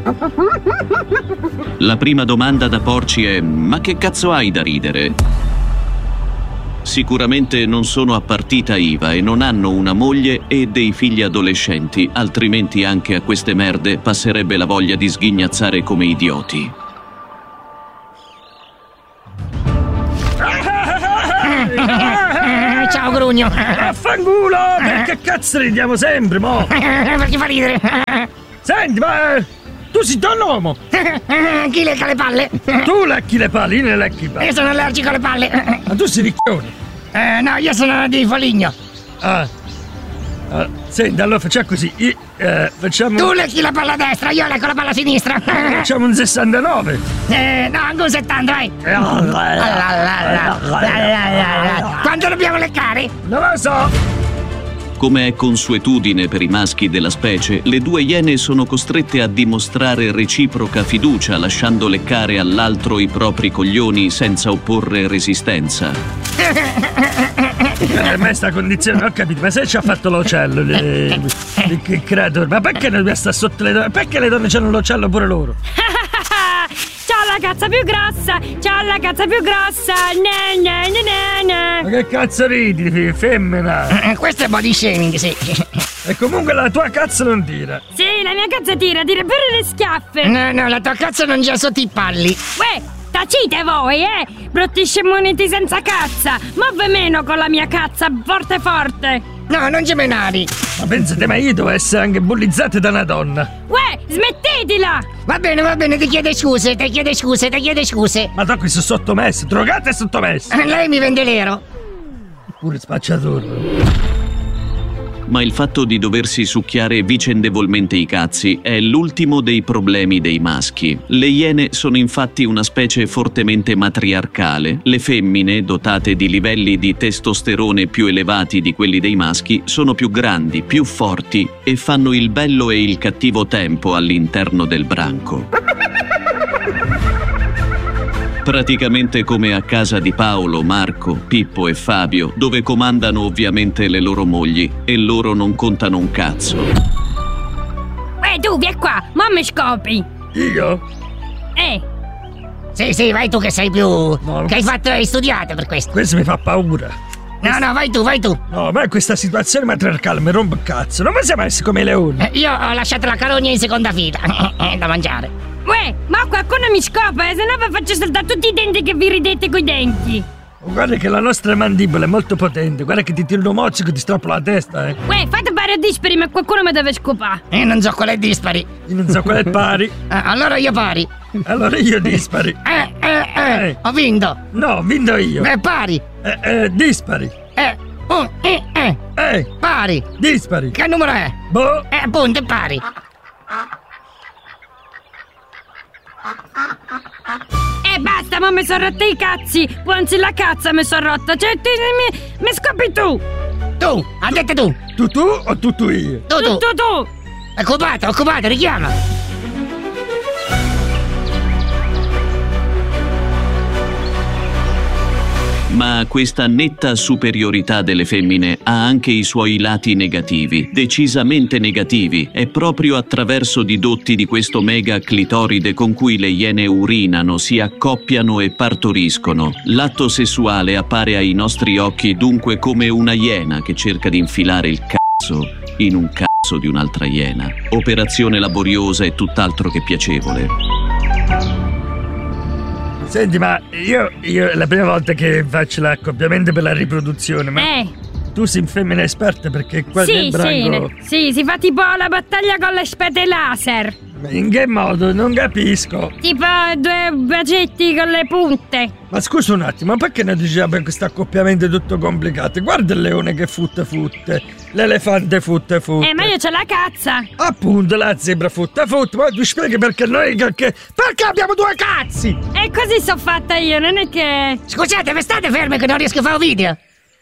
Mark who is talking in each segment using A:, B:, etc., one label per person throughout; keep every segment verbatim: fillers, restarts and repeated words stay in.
A: La prima domanda da porci è: ma che cazzo hai da ridere? Sicuramente non sono a partita I V A e non hanno una moglie e dei figli adolescenti, altrimenti anche a queste merde passerebbe la voglia di sghignazzare come idioti.
B: Ciao Grugno.
C: Affanculo! Che cazzo ridiamo sempre, mo?
B: Perché fa ridere?
C: Senti, ma tu sei un uomo!
B: Chi lecca le palle?
C: Tu lecchi le palle, io ne lecchi le palle.
B: Io sono allergico alle palle.
C: Ma tu sei ricchione.
B: Eh, no, io sono di Foligno.
C: Ah. ah. Senti, allora facciamo così. Io, eh, facciamo...
B: Tu lecchi la palla a destra, io lecco la palla a sinistra.
C: Facciamo un sessantanove.
B: Eh, no, anche un settanta, vai. Quanto dobbiamo leccare?
C: Non lo so.
A: Come è consuetudine per i maschi della specie, le due iene sono costrette a dimostrare reciproca fiducia, lasciando leccare all'altro i propri coglioni senza opporre resistenza.
C: Per me sta condizione, non ho capito, ma se ci ha fatto l'uccello, le, le, che creatura, ma perché non sta sotto le donne? Perché le donne hanno l'uccello pure loro?
D: C'ho la cazza più grossa, c'ho la cazza più grossa, ne ne ne ne ne.
C: Ma che cazzo ridi, femmina?
B: Questo è body shaming, sì.
C: E comunque la tua cazzo non tira.
D: Sì, la mia cazza tira, tira pure le schiaffe.
B: No, no, la tua cazzo non gira sotto i palli.
D: Uè, tacite voi, eh? Brutti scemoniti senza cazza. Move meno con la mia cazza, forte forte.
B: No, non gemenari.
C: Ma pensate, ma io devo essere anche bullizzata da una donna.
D: Uè, smettetela!
B: Va bene, va bene, ti chiede scuse, ti chiede scuse, ti chiede scuse.
C: Ma tu qui sono sottomesso, drogata e sottomesso.
B: Lei mi vende l'ero.
C: Pure spacciatore.
A: Ma il fatto di doversi succhiare vicendevolmente i cazzi è l'ultimo dei problemi dei maschi. Le iene sono infatti una specie fortemente matriarcale. Le femmine, dotate di livelli di testosterone più elevati di quelli dei maschi, sono più grandi, più forti e fanno il bello e il cattivo tempo all'interno del branco. Praticamente come a casa di Paolo, Marco, Pippo e Fabio, dove comandano ovviamente le loro mogli e loro non contano un cazzo.
D: Uè, tu, vieni qua, mo mi scopri.
C: Io?
D: Eh.
B: Sì, sì, vai tu che sei più...
C: No,
B: che hai fatto, hai studiato per questo.
C: Questo mi fa paura.
B: No, no, vai tu, vai tu.
C: No, ma questa situazione matriarcale mi rompe il cazzo. Non mi siamo messi come i leoni.
B: Eh, io ho lasciato la carogna in seconda fila. Da mangiare.
D: Uè, ma qualcuno mi scopa, eh, se no vi faccio saltare tutti i denti che vi ridete coi denti.
C: Guarda che la nostra mandibola è molto potente. Guarda che ti tiro un mozzico e ti stroppo la testa, eh.
D: Uè, fate pari a dispari, ma qualcuno mi deve scopare.
B: Io non so qual è dispari.
C: Io non so qual è pari.
B: Ah, allora io pari.
C: Allora io dispari.
B: Eh, eh, eh, eh. Ho vinto.
C: No, ho vinto io.
B: È pari.
C: Eh, eh, dispari.
B: Eh, oh, eh, eh.
C: Eh,
B: Pari.
C: dispari.
B: Che numero è?
C: Boh.
B: Eh, appunto, è pari.
D: E eh, basta, ma mi sono rotta i cazzi. Anzi, la cazza mi sono rotta. Cioè, ti, mi, mi scopi tu.
B: Tu, ha detto tu.
C: Tu tu o tu tu io?
B: Tu, tu.
D: Tu, tu, tu.
B: Occupato, occupato, richiama.
A: Ma questa netta superiorità delle femmine ha anche i suoi lati negativi, decisamente negativi. È proprio attraverso di dotti di questo mega clitoride con cui le iene urinano, si accoppiano e partoriscono. L'atto sessuale appare ai nostri occhi dunque come una iena che cerca di infilare il cazzo in un cazzo di un'altra iena. Operazione laboriosa e tutt'altro che piacevole.
C: Senti, ma io, io è la prima volta che faccio l'accoppiamento per la riproduzione, ma
D: Eh.
C: tu sei femmina esperta perché qua
D: Sì,
C: nel branco...
D: sì, sì, si fa tipo la battaglia con le spade laser.
C: Ma in che modo? Non capisco.
D: Tipo due bacetti con le punte.
C: Ma scusa un attimo, ma perché non diciamo che questo accoppiamento è tutto complicato? Guarda il leone che futte futte, l'elefante futte futte.
D: Eh, ma io c'ho la cazza.
C: Appunto, la zebra futte futte, ma tu spieghi perché noi... Perché, perché abbiamo due cazzi?
D: E così so fatta io, non è che...
B: Scusate, ma state fermi che non riesco a fare un video.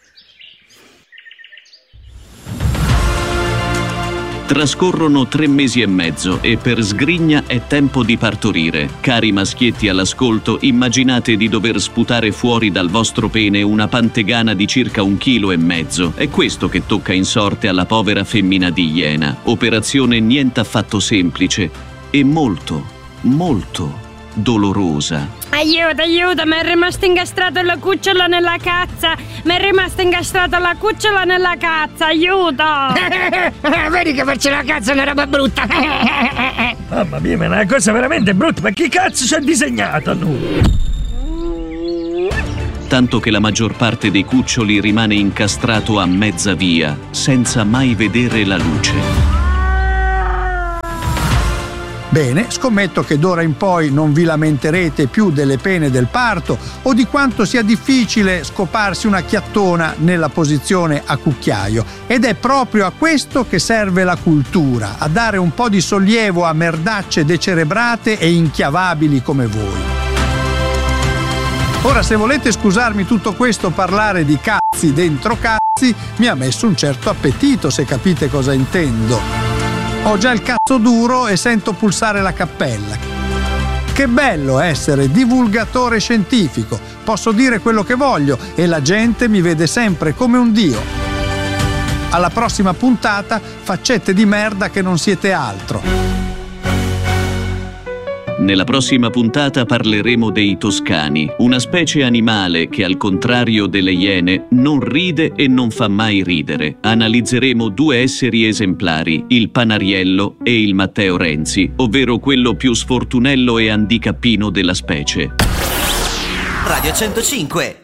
A: Trascorrono tre mesi e mezzo e per sgrigna è tempo di partorire. Cari maschietti all'ascolto, immaginate di dover sputare fuori dal vostro pene una pantegana di circa un chilo e mezzo. È questo che tocca in sorte alla povera femmina di iena. Operazione niente affatto semplice, e molto, molto dolorosa.
D: Aiuto, aiuto, mi è rimasto incastrato la cucciola nella cazza. Mi è rimasto incastrato la cucciola nella cazza, aiuto.
B: Vedi che farci la cazzo è una roba brutta.
C: Mamma mia, ma è una cosa veramente brutta. Ma chi cazzo ci ha disegnato a noi?
A: Tanto che la maggior parte dei cuccioli rimane incastrato a mezza via, senza mai vedere la luce.
E: Bene, scommetto che d'ora in poi non vi lamenterete più delle pene del parto o di quanto sia difficile scoparsi una chiattona nella posizione a cucchiaio. Ed è proprio a questo che serve la cultura, a dare un po' di sollievo a merdacce decerebrate e inchiavabili come voi. Ora, se volete scusarmi tutto questo parlare di cazzi dentro cazzi, mi ha messo un certo appetito, se capite cosa intendo. Ho già il cazzo duro e sento pulsare la cappella. Che bello essere divulgatore scientifico. Posso dire quello che voglio e la gente mi vede sempre come un dio. Alla prossima puntata, faccette di merda che non siete altro.
A: Nella prossima puntata parleremo dei toscani, una specie animale che, al contrario delle iene, non ride e non fa mai ridere. Analizzeremo due esseri esemplari, il Panariello e il Matteo Renzi, ovvero quello più sfortunello e handicappino della specie.
F: Radio centocinque